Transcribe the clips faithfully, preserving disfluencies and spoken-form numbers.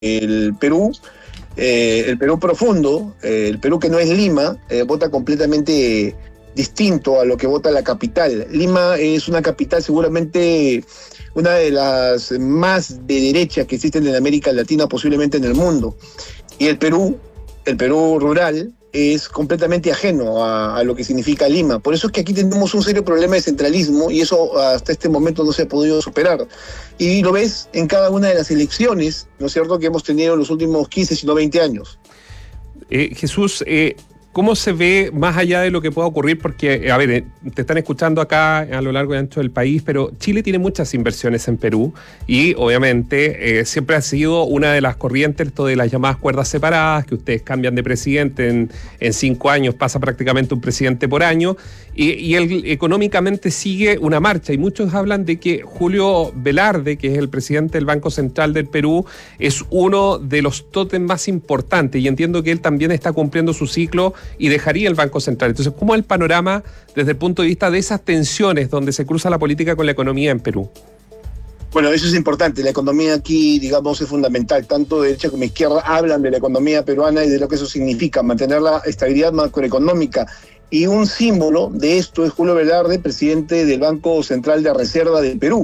el Perú, eh, el Perú profundo, eh, el Perú que no es Lima, eh, vota completamente distinto a lo que vota la capital. Lima es una capital seguramente una de las más de derecha que existen en América Latina, posiblemente en el mundo. Y el Perú, el Perú rural, es completamente ajeno a, a lo que significa Lima. Por eso es que aquí tenemos un serio problema de centralismo y eso hasta este momento no se ha podido superar. Y lo ves en cada una de las elecciones, ¿no es cierto?, que hemos tenido en los últimos quince, sino veinte años. Eh, Jesús, eh, ¿cómo se ve más allá de lo que pueda ocurrir? Porque, a ver, te están escuchando acá a lo largo y ancho del país, pero Chile tiene muchas inversiones en Perú y obviamente eh, siempre ha sido una de las corrientes esto de las llamadas cuerdas separadas, que ustedes cambian de presidente en, en cinco años, pasa prácticamente un presidente por año y, y él económicamente sigue una marcha y muchos hablan de que Julio Velarde, que es el presidente del Banco Central del Perú, es uno de los tótems más importantes y entiendo que él también está cumpliendo su ciclo y dejaría el Banco Central. Entonces, ¿cómo es el panorama desde el punto de vista de esas tensiones donde se cruza la política con la economía en Perú? Bueno, eso es importante. La economía aquí, digamos, es fundamental. Tanto derecha como izquierda hablan de la economía peruana y de lo que eso significa, mantener la estabilidad macroeconómica. Y un símbolo de esto es Julio Velarde, presidente del Banco Central de Reserva del Perú.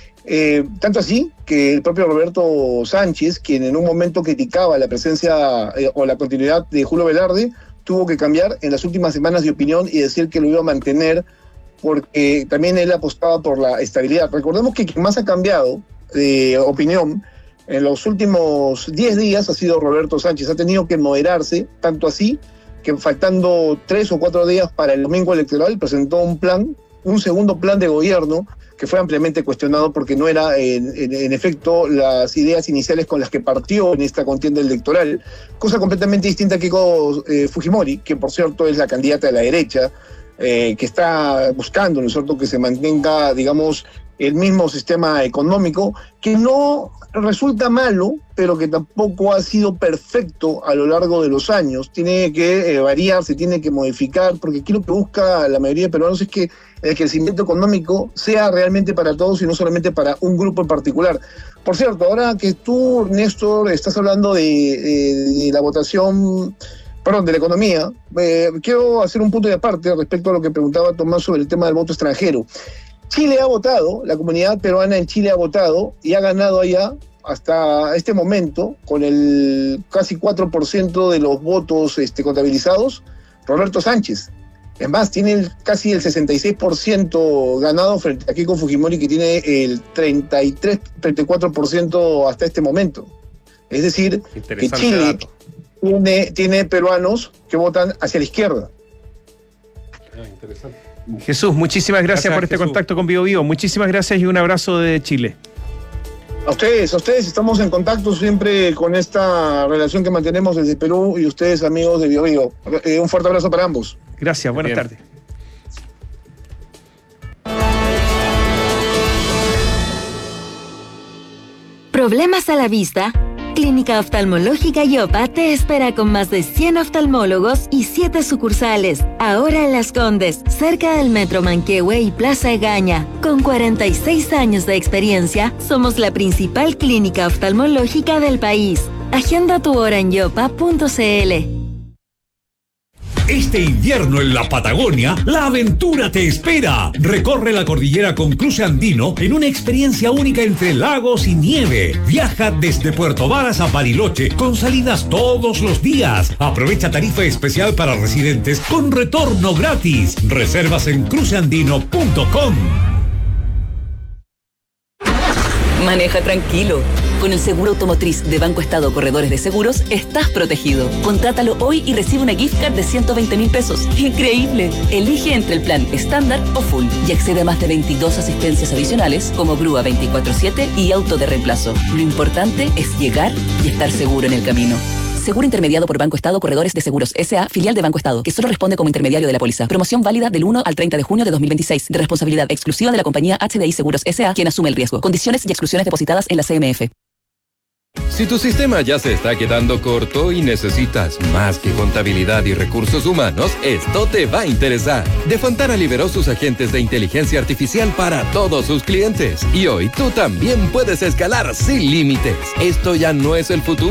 Eh, tanto así que el propio Roberto Sánchez, quien en un momento criticaba la presencia eh, o la continuidad de Julio Velarde, tuvo que cambiar en las últimas semanas de opinión y decir que lo iba a mantener porque también él apostaba por la estabilidad. Recordemos que quien más ha cambiado de opinión en los últimos diez días ha sido Roberto Sánchez. Ha tenido que moderarse, tanto así que faltando tres o cuatro días para el domingo electoral presentó un plan, un segundo plan de gobierno que fue ampliamente cuestionado porque no era en, en, en efecto las ideas iniciales con las que partió en esta contienda electoral, cosa completamente distinta a Keiko eh, Fujimori, que por cierto es la candidata de la derecha, eh, que está buscando, ¿no es cierto?, que se mantenga, digamos, el mismo sistema económico, que no resulta malo, pero que tampoco ha sido perfecto a lo largo de los años. Tiene que eh, variar, se tiene que modificar, porque aquí lo que busca la mayoría de peruanos es que el crecimiento económico sea realmente para todos y no solamente para un grupo en particular. Por cierto, ahora que tú, Néstor, estás hablando de, de, de la votación, perdón, de la economía, eh, quiero hacer un punto de aparte respecto a lo que preguntaba Tomás sobre el tema del voto extranjero. Chile ha votado, la comunidad peruana en Chile ha votado y ha ganado allá hasta este momento con el casi cuatro por ciento de los votos este, contabilizados, Roberto Sánchez. Es más, tiene el, casi el sesenta y seis por ciento ganado frente a Keiko Fujimori, que tiene el treinta y tres, treinta y cuatro por ciento hasta este momento. Es decir, que Chile tiene, tiene peruanos que votan hacia la izquierda. Ah, interesante. Jesús, muchísimas gracias, gracias por este Jesús. contacto con Bio Bio. Muchísimas gracias y un abrazo de Chile. A ustedes, a ustedes, estamos en contacto siempre con esta relación que mantenemos desde Perú y ustedes, amigos de Bio Bio. Eh, un fuerte abrazo para ambos. Gracias, buenas Bien. tardes. ¿Problemas a la vista? Clínica Oftalmológica Yopa te espera con más de cien oftalmólogos y siete sucursales. Ahora en Las Condes, cerca del Metro Manquehue y Plaza Egaña. Con cuarenta y seis años de experiencia, somos la principal clínica oftalmológica del país. Agenda tu hora en yopa punto cl. Este invierno en la Patagonia, la aventura te espera. Recorre la cordillera con cruce andino en una experiencia única entre lagos y nieve. Viaja desde Puerto Varas a Bariloche con salidas todos los días. Aprovecha tarifa especial para residentes con retorno gratis. Reservas en cruce andino punto com. Maneja tranquilo. Con el seguro automotriz de Banco Estado Corredores de Seguros, estás protegido. Contrátalo hoy y recibe una gift card de ciento veinte mil pesos. ¡Increíble! Elige entre el plan estándar o full y accede a más de veintidós asistencias adicionales como grúa veinticuatro siete y auto de reemplazo. Lo importante es llegar y estar seguro en el camino. Seguro intermediado por Banco Estado Corredores de Seguros S A, filial de Banco Estado, que solo responde como intermediario de la póliza. Promoción válida del uno al treinta de junio de dos mil veintiséis, de responsabilidad exclusiva de la compañía H D I Seguros S A, quien asume el riesgo. Condiciones y exclusiones depositadas en la C M F. Si tu sistema ya se está quedando corto y necesitas más que contabilidad y recursos humanos, esto te va a interesar. Defontana liberó sus agentes de inteligencia artificial para todos sus clientes. Y hoy tú también puedes escalar sin límites. Esto ya no es el futuro.